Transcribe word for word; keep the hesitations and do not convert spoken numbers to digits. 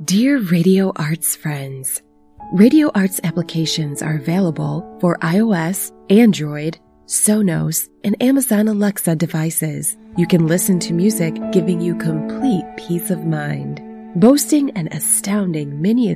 Dear Radio Arts friends, Radio Arts applications are available for iOS, Android, Sonos, and Amazon Alexa devices. You can listen to music giving you complete peace of mind. Boasting an astounding mini